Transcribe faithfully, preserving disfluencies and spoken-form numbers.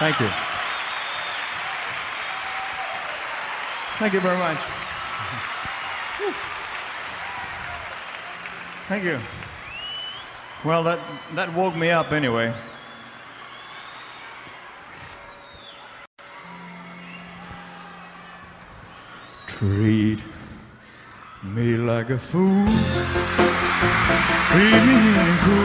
Thank you. Thank you very much. Thank you. Well, that, that woke me up anyway. Treat me like a fool. Treat me cool.